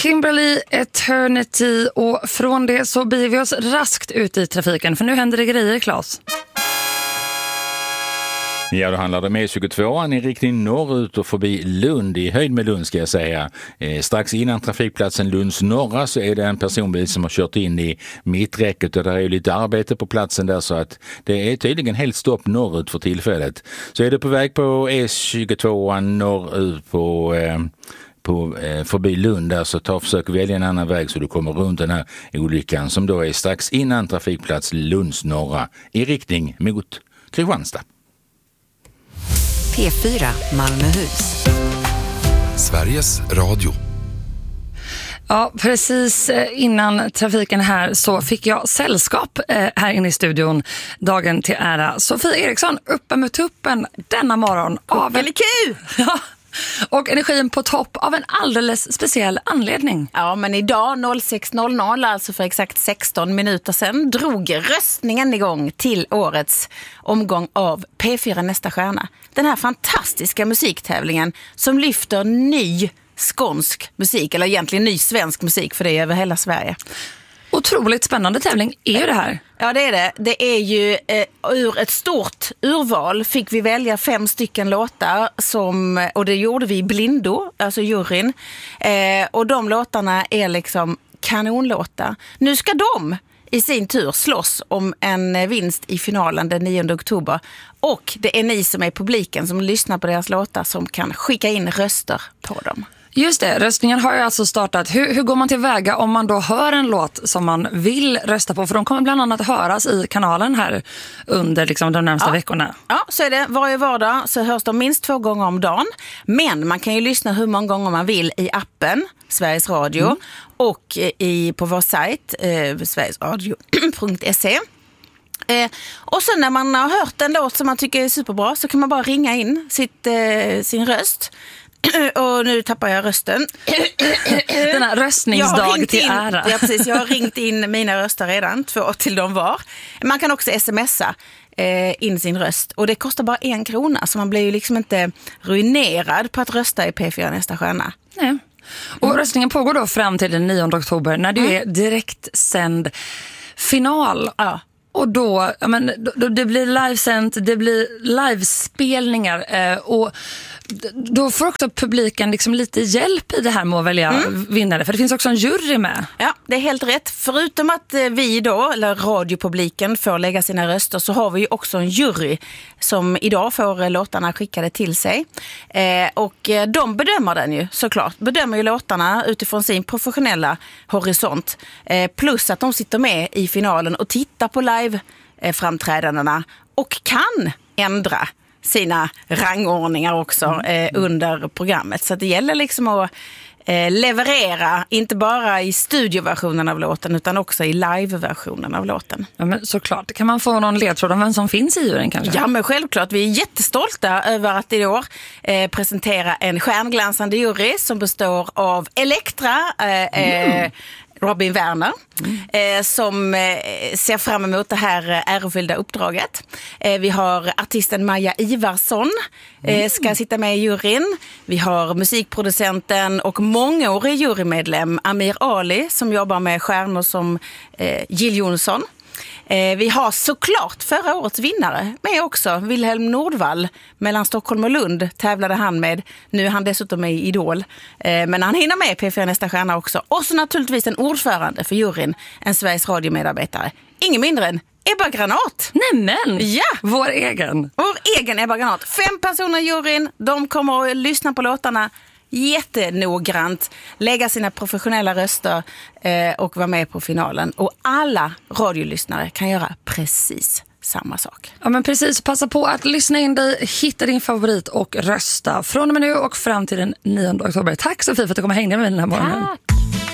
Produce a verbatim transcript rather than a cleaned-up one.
Kimberly Eternity, och från det så beger vi oss raskt ut i trafiken, för nu händer det grejer, Claes. Ja, då handlar det med tjugotvåan i riktning norrut och förbi Lund, i höjd med Lund ska jag säga. Eh, strax innan trafikplatsen Lunds norra så är det en personbil som har kört in i mitträcket, och där är ju lite arbete på platsen där, så att det är tydligen helt stopp norrut för tillfället. Så är du på väg på E tjugotvåan norrut på... Eh, på, eh, förbi Lund där, så ta och försök välja en annan väg så du kommer runt den här olyckan som då är strax innan trafikplats Lunds norra i riktning mot Kristianstad. P fyra Malmöhus. Sveriges Radio. Ja, precis innan trafiken här så fick jag sällskap här inne i studion, dagen till ära. Sofia Eriksson uppe med tuppen denna morgon. Av en ku! Ja. Och energin på topp av en alldeles speciell anledning. Ja, men idag sex noll noll, alltså för exakt sexton minuter sedan, drog röstningen igång till årets omgång av P fyra Nästa stjärna. Den här fantastiska musiktävlingen som lyfter ny skånsk musik, eller egentligen ny svensk musik, för det är över hela Sverige. Otroligt spännande tävling är ju det här. Ja, det är det. Det är ju eh, ur ett stort urval fick vi välja fem stycken låtar som, och det gjorde vi i blindo, alltså juryn. Eh, och de låtarna är liksom kanonlåtar. Nu ska de i sin tur slåss om en vinst i finalen den nionde oktober. Och det är ni som är publiken som lyssnar på deras låtar som kan skicka in röster på dem. Just det, röstningen har ju alltså startat. Hur, hur går man tillväga om man då hör en låt som man vill rösta på? För de kommer bland annat höras i kanalen här under liksom de närmsta ja. veckorna. Ja, så är det. Varje vardag så hörs de minst två gånger om dagen. Men man kan ju lyssna hur många gånger man vill i appen Sveriges Radio mm. och i, på vår sajt eh, sverigesradio punkt se. Eh, och sen när man har hört en låt som man tycker är superbra så kan man bara ringa in sitt, eh, sin röst. Och nu tappar jag rösten. Den här röstningsdag till in, ära. Ja, precis. Jag har ringt in mina röster redan, två till dem var. Man kan också smsa eh, in sin röst. Och det kostar bara en krona, så man blir ju liksom inte ruinerad på att rösta i P fyra Nästa stjärna. Nej. Och mm. röstningen pågår då fram till den nionde oktober när det mm. är direktsänd final. Ja. Och då, ja, men, då, det blir livesänt, det blir livespelningar eh, och då får också publiken liksom lite hjälp i det här med att välja mm. vinnare. För det finns också en jury med. Ja, det är helt rätt. Förutom att vi då, eller radiopubliken, får lägga sina röster, så har vi ju också en jury som idag får låtarna skickade till sig. Eh, och de bedömer den ju såklart. Bedömer ju låtarna utifrån sin professionella horisont. Eh, plus att de sitter med i finalen och tittar på live-framträdandena och kan ändra sina rangordningar också eh, under programmet. Så det gäller liksom att eh, leverera, inte bara i studioversionen av låten utan också i liveversionen av låten. Ja, men såklart. Kan man få någon ledtråd om vem som finns i juryn kanske? Ja, men självklart. Vi är jättestolta över att i år eh, presentera en stjärnglansande jury som består av Elektra, eh, mm. eh, Robin Werner, mm. eh, som eh, ser fram emot det här eh, ärofyllda uppdraget. Eh, vi har artisten Maja Ivarsson, eh, ska sitta med i juryn. Vi har musikproducenten och mångårig jurymedlem Amir Ali som jobbar med stjärnor som eh, Jill Johnson. Eh, vi har såklart förra årets vinnare med också, Wilhelm Nordvall. Mellan Stockholm och Lund tävlade han med. Nu är han dessutom med i Idol. Eh, men han hinner med P fyra Nästa stjärna också. Och så naturligtvis en ordförande för juryn, en Sveriges Radio-medarbetare. Ingen mindre än Ebba Granat. Nämen! Ja! Vår egen. Vår egen Ebba Granat. Fem personer i juryn. De kommer att lyssna på låtarna jättenoggrant, lägga sina professionella röster eh, och vara med på finalen. Och alla radiolyssnare kan göra precis samma sak. Ja, men precis. Passa på att lyssna in dig, hitta din favorit och rösta från och med nu och fram till den nionde oktober. Tack Sofie för att du kom och hängde med mig den här morgonen. Tack!